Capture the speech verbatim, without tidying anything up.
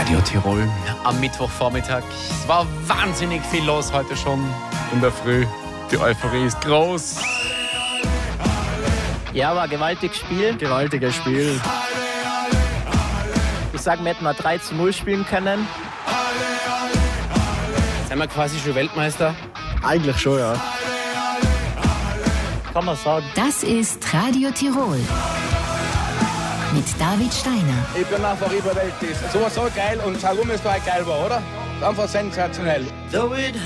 Radio Tirol am Mittwochvormittag. Es war wahnsinnig viel los heute schon in der Früh. Die Euphorie ist groß. Ja, war gewaltig Spiel. Gewaltiges Spiel. Ich sage, wir hätten mal drei zu null spielen können. Sind wir quasi schon Weltmeister? Eigentlich schon, ja. Kann man sagen. Das ist Radio Tirol mit David Steiner. Ich bin einfach überwältigt. So so geil und warum es so geil war, oder? Einfach sensationell.